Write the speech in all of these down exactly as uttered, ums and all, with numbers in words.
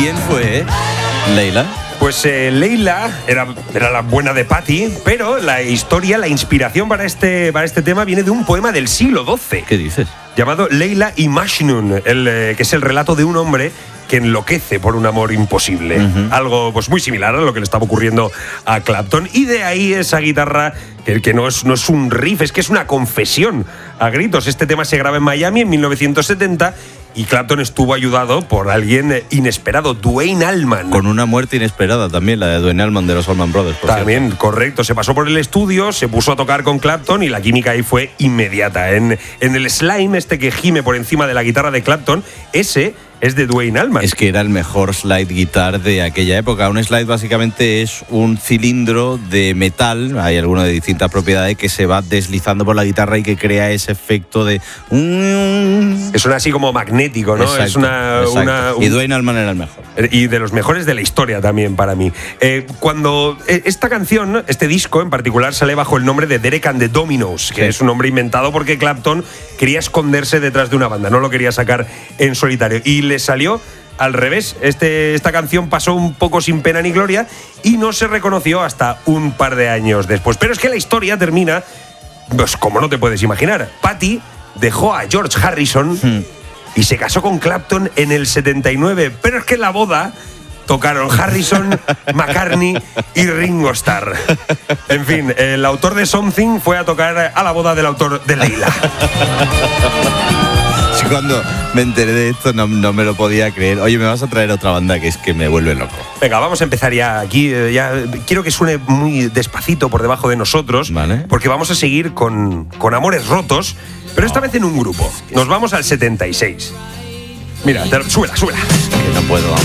quién fue Leila? Pues eh, Leila era, era la buena de Patty, pero la historia, la inspiración para este, para este tema viene de un poema del siglo doce. ¿Qué dices? Llamado Leila y Majnun, el, eh, que es el relato de un hombre que enloquece por un amor imposible. Uh-huh. Algo pues muy similar a lo que le estaba ocurriendo a Clapton. Y de ahí esa guitarra, que, que no, es, no es un riff, es que es una confesión a gritos. Este tema se graba en Miami en mil novecientos setenta y Clapton estuvo ayudado por alguien inesperado, Duane Allman. Con una muerte inesperada también, la de Duane Allman de los Allman Brothers. Por también, cierto. Correcto. Se pasó por el estudio, se puso a tocar con Clapton y la química ahí fue inmediata. En, en el slime este que gime por encima de la guitarra de Clapton, ese es de Duane Allman. Es que era el mejor slide guitar de aquella época. Un slide básicamente es un cilindro de metal, hay alguno de distintas propiedades, que se va deslizando por la guitarra y que crea ese efecto de... Es una así como magnético, ¿no? Exacto, es una, una un... Y Duane Allman era el mejor. Y de los mejores de la historia también para mí. Eh, cuando esta canción, este disco en particular, sale bajo el nombre de Derek and the Dominos, que sí. es un nombre inventado porque Clapton quería esconderse detrás de una banda, no lo quería sacar en solitario. Y le salió al revés. Este, esta canción pasó un poco sin pena ni gloria y no se reconoció hasta un par de años después. Pero es que la historia termina, pues como no te puedes imaginar. Patty dejó a George Harrison hmm. y se casó con Clapton en el setenta y nueve. Pero es que en la boda tocaron Harrison, McCartney y Ringo Starr. En fin, el autor de Something fue a tocar a la boda del autor de Leila. Cuando me enteré de esto no, no me lo podía creer. Oye, me vas a traer otra banda que es que me vuelve loco. Venga, vamos a empezar ya aquí. Ya quiero que suene muy despacito por debajo de nosotros, vale. porque vamos a seguir con, con Amores Rotos, pero esta vez en un grupo. Nos vamos al setenta y seis. Mira, te, súbela, súbela. Es que no puedo, vamos.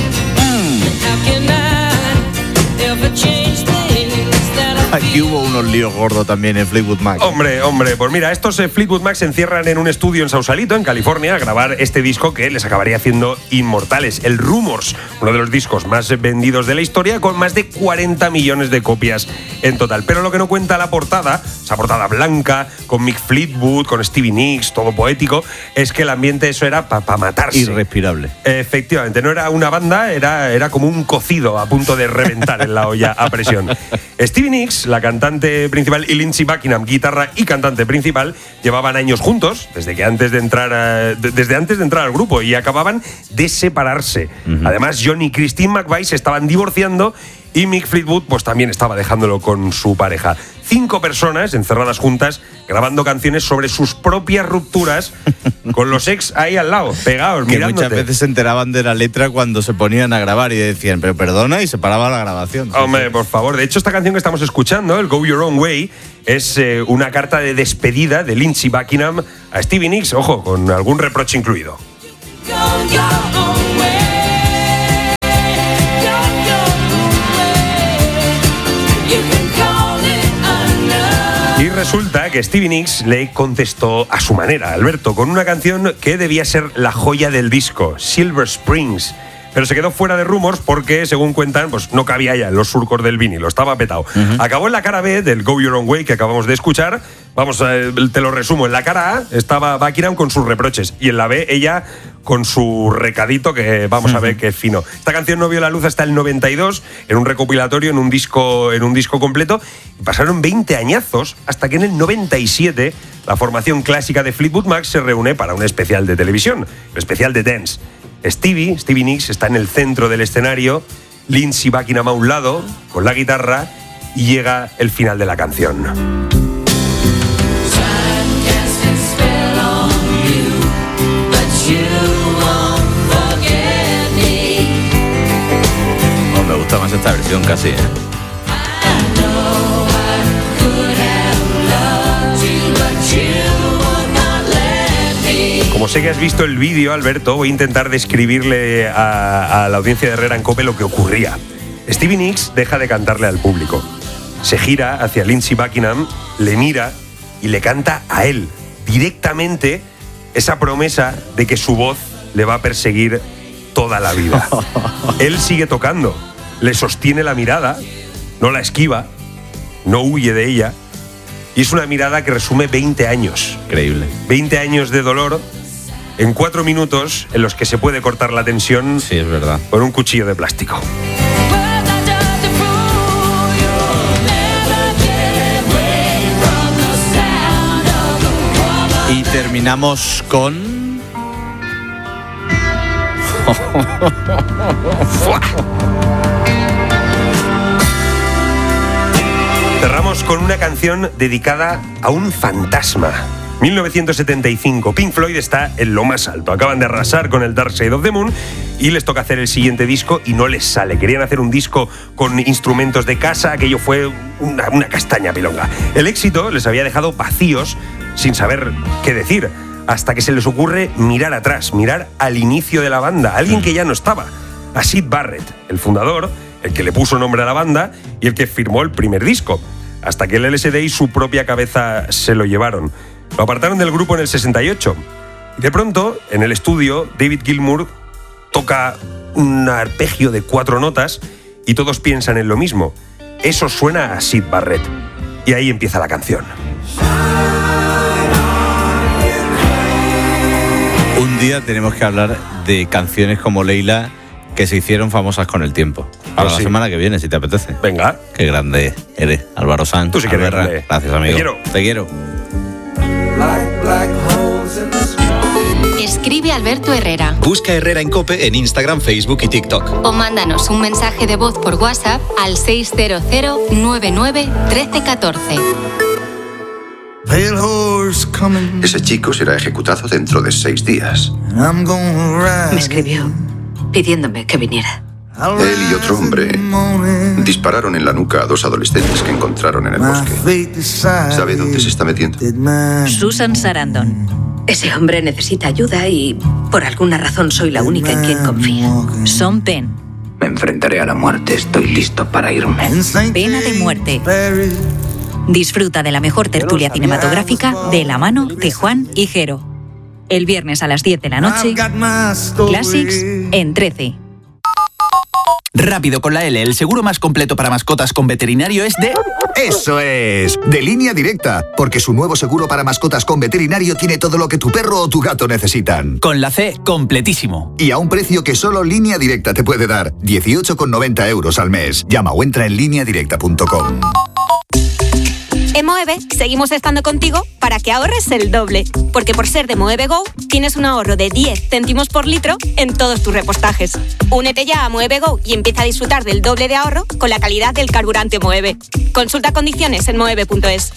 Aquí hubo unos líos gordos también en Fleetwood Mac. Hombre, hombre, pues mira, estos eh, Fleetwood Mac se encierran en un estudio en Sausalito, en California, a grabar este disco que les acabaría haciendo inmortales, el Rumors, uno de los discos más vendidos de la historia, con más de cuarenta millones de copias en total. Pero lo que no cuenta la portada, esa portada blanca, con Mick Fleetwood, con Stevie Nicks, todo poético, es que el ambiente eso era para pa matarse. Irrespirable. Efectivamente, no era una banda, era, era como un cocido a punto de reventar en la olla a presión. Stevie Nicks, la cantante principal, y Lindsey Buckingham, guitarra y cantante principal, llevaban años juntos, desde que antes de entrar a, de, desde antes de entrar al grupo, y acababan de separarse. Uh-huh. Además, John y Christine McVie se estaban divorciando y Mick Fleetwood pues también estaba dejándolo con su pareja. Cinco personas encerradas juntas grabando canciones sobre sus propias rupturas con los ex ahí al lado, pegados, que mirándote. Muchas veces se enteraban de la letra cuando se ponían a grabar y decían, pero perdona, y se paraba la grabación. Hombre, por favor. De hecho, esta canción que estamos escuchando, el Go Your Own Way, es eh, una carta de despedida de Lindsey Buckingham a Stevie Nicks, ojo, con algún reproche incluido. Go your own way. Y resulta que Stevie Nicks le contestó a su manera, Alberto, con una canción que debía ser la joya del disco, Silver Springs. Pero se quedó fuera de Rumors porque, según cuentan, pues no cabía ya en los surcos del vinilo, estaba petado. Uh-huh. Acabó en la cara B del Go Your Own Way que acabamos de escuchar. Vamos, te lo resumo. En la cara A estaba Buckingham con sus reproches y en la B ella con su recadito que vamos uh-huh. a ver qué fino. Esta canción no vio la luz hasta el noventa y dos en un recopilatorio, en un disco, en un disco completo. Y pasaron veinte añazos hasta que en el noventa y siete la formación clásica de Fleetwood Mac se reúne para un especial de televisión, el especial de Dance. Stevie, Stevie Nicks está en el centro del escenario, Lindsey Buckingham a un lado, con la guitarra, y llega el final de la canción. Oh, me gusta más esta versión casi, ¿eh? Como sé que has visto el vídeo, Alberto, voy a intentar describirle a, a la audiencia de Herrera en Cope lo que ocurría. Stevie Nicks deja de cantarle al público. Se gira hacia Lindsey Buckingham, le mira y le canta a él, directamente, esa promesa de que su voz le va a perseguir toda la vida. Él sigue tocando, le sostiene la mirada, no la esquiva, no huye de ella. Y es una mirada que resume veinte años. Increíble. veinte años de dolor en cuatro minutos en los que se puede cortar la tensión, sí, es verdad, con un cuchillo de plástico. Y terminamos con... Cerramos con una canción dedicada a un fantasma. mil novecientos setenta y cinco, Pink Floyd está en lo más alto. Acaban de arrasar con el Dark Side of the Moon y les toca hacer el siguiente disco y no les sale. Querían hacer un disco con instrumentos de casa, aquello fue una, una castaña pilonga. El éxito les había dejado vacíos, sin saber qué decir, hasta que se les ocurre mirar atrás, mirar al inicio de la banda, alguien que ya no estaba, a Syd Barrett, el fundador, el que le puso nombre a la banda y el que firmó el primer disco, hasta que el L S D y su propia cabeza se lo llevaron. Lo apartaron del grupo en el sesenta y ocho. Y de pronto, en el estudio, David Gilmour toca un arpegio de cuatro notas y todos piensan en lo mismo. Eso suena a Syd Barrett. Y ahí empieza la canción. Un día tenemos que hablar de canciones como Leila que se hicieron famosas con el tiempo. Para pues la sí. semana que viene, si te apetece. Venga. Qué grande eres, Álvaro Sanz. Tú sí que eres grande. Gracias, amigo. Te quiero. Te quiero. Escribe Alberto Herrera. Busca Herrera en COPE en Instagram, Facebook y TikTok. O mándanos un mensaje de voz por WhatsApp al seis cero cero nueve nueve uno tres uno cuatro. Ese chico será ejecutado dentro de seis días. Me escribió pidiéndome que viniera. Él y otro hombre dispararon en la nuca a dos adolescentes que encontraron en el bosque. ¿Sabe dónde se está metiendo? Susan Sarandon. Ese hombre necesita ayuda y por alguna razón soy la única en quien confía. Sean Penn. Me enfrentaré a la muerte. Estoy listo para irme. Pena de muerte. Disfruta de la mejor tertulia cinematográfica de la mano de Juan y Jero. El viernes a las diez de la noche, Classics en trece. Rápido con la L, el seguro más completo para mascotas con veterinario es de... ¡Eso es! De Línea Directa, porque su nuevo seguro para mascotas con veterinario tiene todo lo que tu perro o tu gato necesitan. Con la C, completísimo. Y a un precio que solo Línea Directa te puede dar, dieciocho con noventa euros al mes. Llama o entra en línea directa punto com. En Moeve seguimos estando contigo para que ahorres el doble. Porque por ser de Moeve Go, tienes un ahorro de diez céntimos por litro en todos tus repostajes. Únete ya a Moeve Go y empieza a disfrutar del doble de ahorro con la calidad del carburante Moeve. Consulta condiciones en moeve punto es.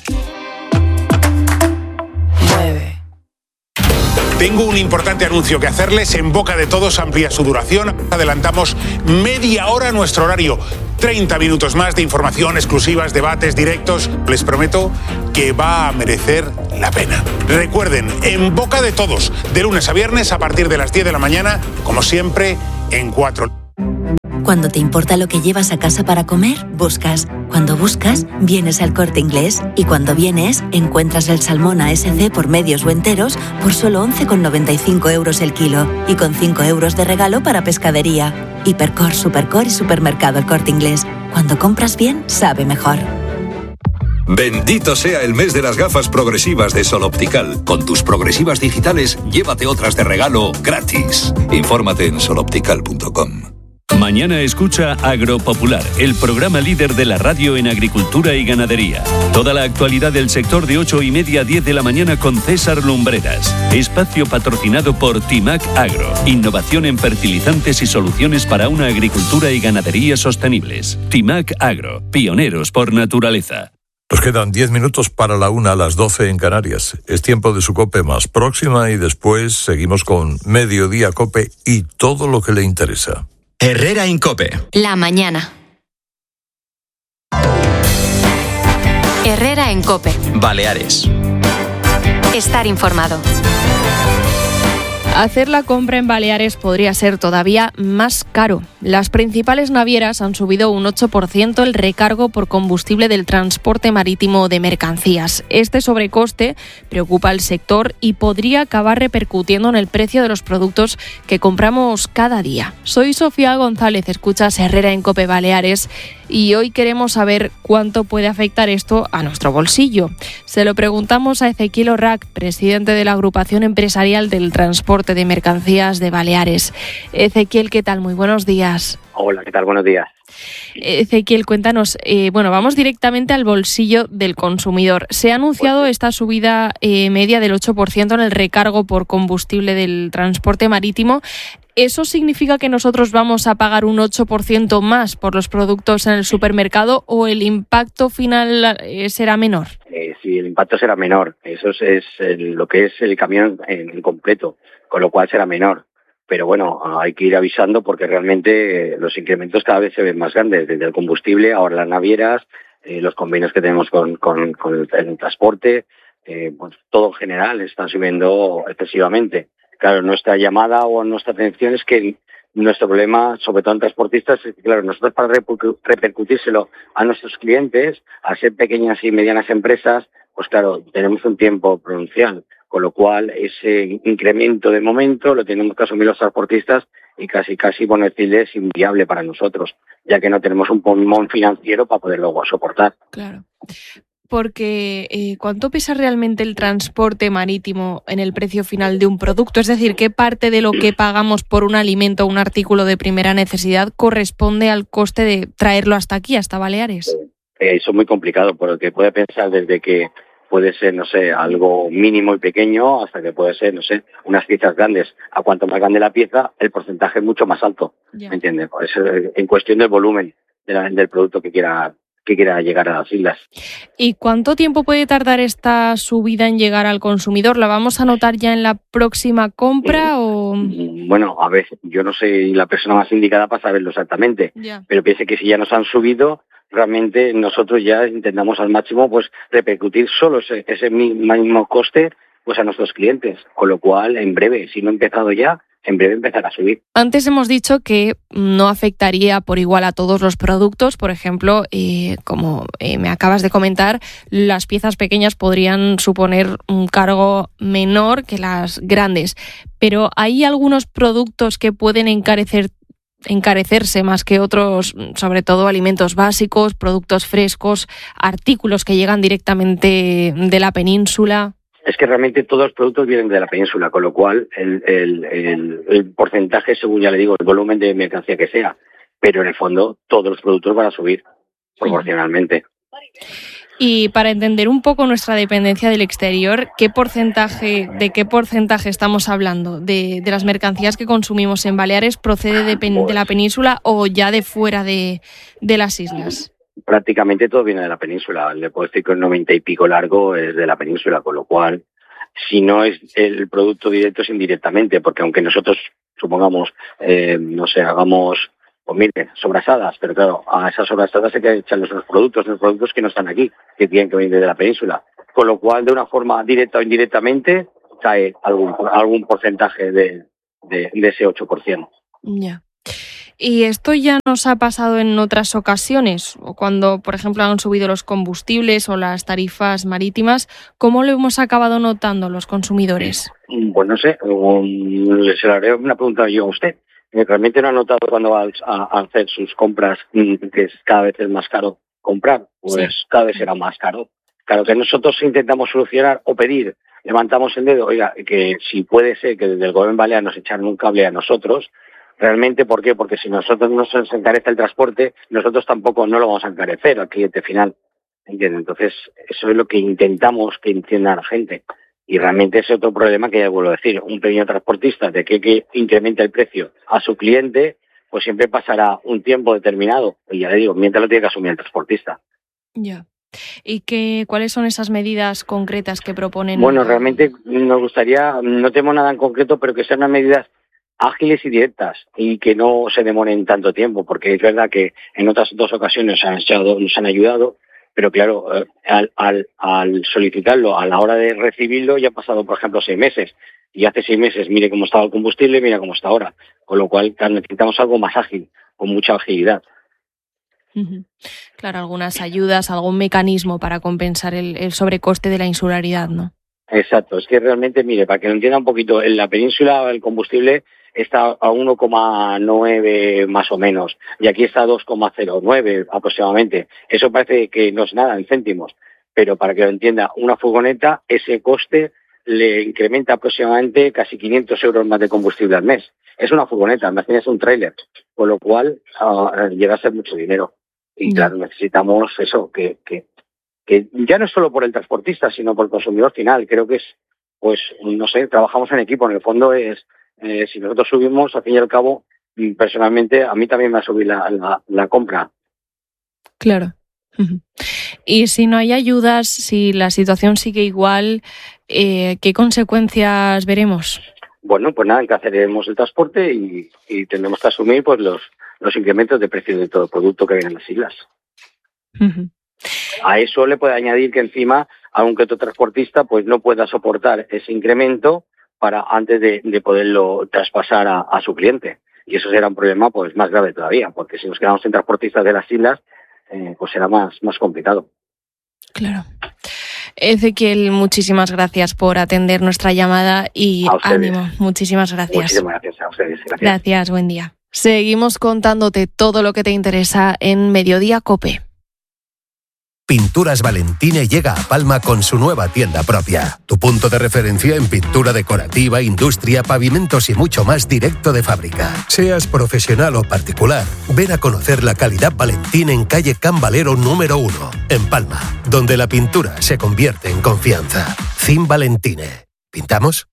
Moeve. Tengo un importante anuncio que hacerles. En Boca de Todos amplía su duración. Adelantamos media hora nuestro horario. treinta minutos más de información, exclusivas, debates, directos. Les prometo que va a merecer la pena. Recuerden, En Boca de Todos, de lunes a viernes a partir de las diez de la mañana, como siempre, en cuatro. Cuando te importa lo que llevas a casa para comer, buscas. Cuando buscas, vienes al Corte Inglés. Y cuando vienes, encuentras el salmón A S C por medios o enteros por solo once con noventa y cinco euros el kilo. Y con cinco euros de regalo para pescadería. Hipercor, Supercor y Supermercado El Corte Inglés. Cuando compras bien, sabe mejor. Bendito sea el mes de las gafas progresivas de Sol Optical. Con tus progresivas digitales, llévate otras de regalo gratis. Infórmate en sol optical punto com. Mañana escucha Agropopular, el programa líder de la radio en agricultura y ganadería. Toda la actualidad del sector de ocho y media a diez de la mañana con César Lumbreras. Espacio patrocinado por Timac Agro. Innovación en fertilizantes y soluciones para una agricultura y ganadería sostenibles. Timac Agro, pioneros por naturaleza. Nos quedan diez minutos para la una a las doce en Canarias. Es tiempo de su COPE más próxima y después seguimos con Mediodía COPE y todo lo que le interesa. Herrera en COPE. La mañana. Herrera en COPE. Baleares. Estar informado. Hacer la compra en Baleares podría ser todavía más caro. Las principales navieras han subido un ocho por ciento el recargo por combustible del transporte marítimo de mercancías. Este sobrecoste preocupa al sector y podría acabar repercutiendo en el precio de los productos que compramos cada día. Soy Sofía González, escuchas Herrera en COPE Baleares y hoy queremos saber cuánto puede afectar esto a nuestro bolsillo. Se lo preguntamos a Ezequiel Orrac, presidente de la agrupación empresarial del transporte transporte de mercancías de Baleares. Ezequiel, ¿qué tal? Muy buenos días. Hola, ¿qué tal? Buenos días. Ezequiel, cuéntanos, eh, bueno, vamos directamente al bolsillo del consumidor. Se ha anunciado pues, esta subida eh, media del ocho por ciento en el recargo por combustible del transporte marítimo. ¿Eso significa que nosotros vamos a pagar un ocho por ciento más por los productos en el supermercado o el impacto final eh, será menor? Eh, sí, el impacto será menor. Eso es, es el, lo que es el camión en, en completo, con lo cual será menor. Pero bueno, hay que ir avisando porque realmente eh, los incrementos cada vez se ven más grandes, desde el combustible, ahora las navieras, eh, los convenios que tenemos con, con, con el, el transporte, eh, pues todo en general está subiendo excesivamente. Claro, nuestra llamada o nuestra atención es que nuestro problema, sobre todo en transportistas, es que claro, nosotros para repercutírselo a nuestros clientes, a ser pequeñas y medianas empresas, pues claro, tenemos un tiempo prudencial. Con lo cual, ese incremento de momento lo tenemos que asumir los transportistas y casi, casi, por decirle, es inviable para nosotros, ya que no tenemos un pulmón financiero para poder luego soportar. Claro, porque eh, ¿cuánto pesa realmente el transporte marítimo en el precio final de un producto? Es decir, ¿qué parte de lo que pagamos por un alimento o un artículo de primera necesidad corresponde al coste de traerlo hasta aquí, hasta Baleares? Eh, eso es muy complicado, porque puede pensar desde que puede ser, no sé, algo mínimo y pequeño, hasta que puede ser, no sé, unas piezas grandes. A cuanto más grande la pieza, el porcentaje es mucho más alto, yeah. ¿Me entiendes? Pues en cuestión del volumen de la, del producto que quiera que quiera llegar a las islas. ¿Y cuánto tiempo puede tardar esta subida en llegar al consumidor? ¿La vamos a notar ya en la próxima compra mm, o...? Bueno, a ver, yo no soy la persona más indicada para saberlo exactamente, yeah. Pero piense que si ya nos han subido, realmente nosotros ya intentamos al máximo pues repercutir solo ese, ese mismo coste pues a nuestros clientes, con lo cual en breve, si no ha empezado ya, en breve empezará a subir. Antes hemos dicho que no afectaría por igual a todos los productos, por ejemplo, eh, como eh, me acabas de comentar, las piezas pequeñas podrían suponer un cargo menor que las grandes, pero ¿hay algunos productos que pueden encarecer encarecerse más que otros, sobre todo alimentos básicos, productos frescos, artículos que llegan directamente de la península? Es que realmente todos los productos vienen de la península, con lo cual el, el, el, el porcentaje, según ya le digo, el volumen de mercancía que sea, pero en el fondo todos los productos van a subir proporcionalmente. Y para entender un poco nuestra dependencia del exterior, ¿qué porcentaje, de qué porcentaje estamos hablando? ¿De, de las mercancías que consumimos en Baleares procede de, pen, pues, de la península o ya de fuera de, de las islas? Prácticamente todo viene de la península. Le puedo decir que el noventa y pico largo es de la península, con lo cual, si no es el producto directo, es indirectamente, porque aunque nosotros, supongamos, eh, no sé, hagamos... Pues mire, sobrasadas, pero claro, a esas sobrasadas hay que echarles los productos, los productos que no están aquí, que tienen que venir de la península. Con lo cual, de una forma directa o indirectamente, cae algún algún porcentaje de, de, de ese ocho por ciento. Ya. ¿Y esto ya nos ha pasado en otras ocasiones? O cuando, por ejemplo, han subido los combustibles o las tarifas marítimas, ¿cómo lo hemos acabado notando los consumidores? Pues no sé, les haré una pregunta yo a usted. ¿Realmente no ha notado cuando va a, a hacer sus compras que es cada vez es más caro comprar? Pues sí. Cada vez será más caro. Claro que nosotros intentamos solucionar o pedir, levantamos el dedo, oiga, que si puede ser que desde el gobierno balear nos echaran un cable a nosotros, realmente, ¿por qué? Porque si nosotros no se nos encarece el transporte, nosotros tampoco no lo vamos a encarecer al cliente final. ¿Entiendes? Entonces, eso es lo que intentamos que entienda la gente. Y realmente es otro problema que ya vuelvo a decir, un pequeño transportista de que, que incrementa el precio a su cliente, pues siempre pasará un tiempo determinado. Y ya le digo, mientras lo tiene que asumir el transportista. Ya. ¿Y qué, cuáles son esas medidas concretas que proponen? Bueno, realmente nos gustaría, no tenemos nada en concreto, pero que sean unas medidas ágiles y directas y que no se demoren tanto tiempo, porque es verdad que en otras dos ocasiones nos han, echado, nos han ayudado. Pero claro, al, al, al solicitarlo, a la hora de recibirlo, ya ha pasado, por ejemplo, seis meses. Y hace seis meses, mire cómo estaba el combustible, mira cómo está ahora. Con lo cual, claro, necesitamos algo más ágil, con mucha agilidad. Uh-huh. Claro, algunas ayudas, algún mecanismo para compensar el, el sobrecoste de la insularidad, ¿no? Exacto. Es que realmente, mire, para que lo entienda un poquito, en la península el combustible está a uno coma nueve más o menos, y aquí está a dos coma cero nueve aproximadamente. Eso parece que no es nada en céntimos, pero para que lo entienda, una furgoneta, ese coste le incrementa aproximadamente casi quinientos euros más de combustible al mes. Es una furgoneta, más bien es un tráiler, con lo cual uh, llega a ser mucho dinero. Y claro, necesitamos eso, que, que, que ya no es solo por el transportista, sino por el consumidor final. Creo que es, pues, no sé, trabajamos en equipo. En el fondo es, eh, si nosotros subimos, al fin y al cabo, personalmente, a mí también me va a subir la, la, la compra. Claro. Uh-huh. Y si no hay ayudas, si la situación sigue igual, eh, ¿qué consecuencias veremos? Bueno, pues nada, encarcelaremos el transporte y, y tendremos que asumir pues los, los incrementos de precio de todo el producto que vienen en las islas. Uh-huh. A eso le puede añadir que encima, aunque otro transportista pues no pueda soportar ese incremento para antes de, de poderlo traspasar a, a su cliente. Y eso será un problema pues más grave todavía, porque si nos quedamos sin transportistas de las islas, eh, pues será más, más complicado. Claro. Ezequiel, muchísimas gracias por atender nuestra llamada y ánimo. Muchísimas gracias. Muchísimas gracias a ustedes. Gracias. Gracias, buen día. Seguimos contándote todo lo que te interesa en Mediodía COPE. Pinturas Valentine llega a Palma con su nueva tienda propia. Tu punto de referencia en pintura decorativa, industria, pavimentos y mucho más directo de fábrica. Seas profesional o particular, ven a conocer la calidad Valentine en calle Can Valero número uno, en Palma, donde la pintura se convierte en confianza. Cin Valentine. ¿Pintamos?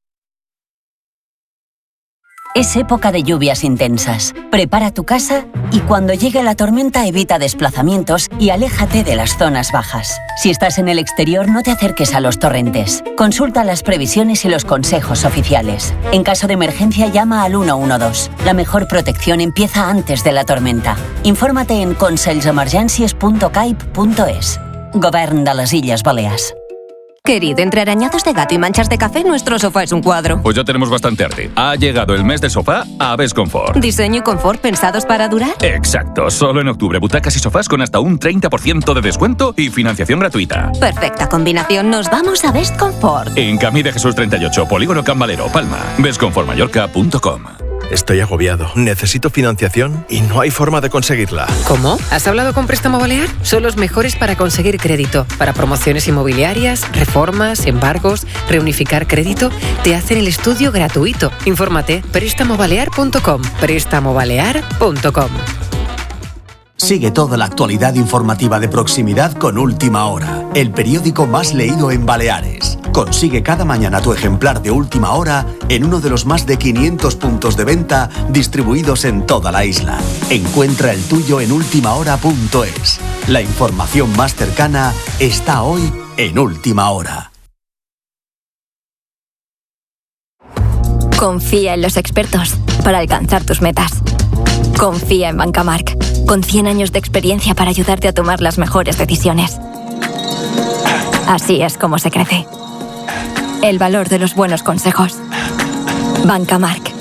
Es época de lluvias intensas. Prepara tu casa y cuando llegue la tormenta evita desplazamientos y aléjate de las zonas bajas. Si estás en el exterior, no te acerques a los torrentes. Consulta las previsiones y los consejos oficiales. En caso de emergencia, llama al uno uno dos. La mejor protección empieza antes de la tormenta. Infórmate en conselsemergències punto caip punto es. Govern de les Illes Balears. Querido, entre arañazos de gato y manchas de café, nuestro sofá es un cuadro. Pues ya tenemos bastante arte. Ha llegado el mes del sofá a Besconfort. ¿Diseño y confort pensados para durar? Exacto. Solo en octubre, butacas y sofás con hasta un treinta por ciento de descuento y financiación gratuita. Perfecta combinación. Nos vamos a Besconfort. En Camí de Jesús treinta y ocho, Polígono Can Valero, Palma. besconfort mallorca punto com. Estoy agobiado. Necesito financiación y no hay forma de conseguirla. ¿Cómo? ¿Has hablado con Préstamo Balear? Son los mejores para conseguir crédito. Para promociones inmobiliarias, reformas, embargos, reunificar crédito, te hacen el estudio gratuito. Infórmate. préstamo balear punto com. préstamo balear punto com. Sigue toda la actualidad informativa de proximidad con Última Hora, el periódico más leído en Baleares. Consigue cada mañana tu ejemplar de Última Hora en uno de los más de quinientos puntos de venta distribuidos en toda la isla. Encuentra el tuyo en última hora punto es. La información más cercana está hoy en Última Hora. Confía en los expertos para alcanzar tus metas. Confía en Bancamark, con cien años de experiencia para ayudarte a tomar las mejores decisiones. Así es como se crece. El valor de los buenos consejos. Bancamark.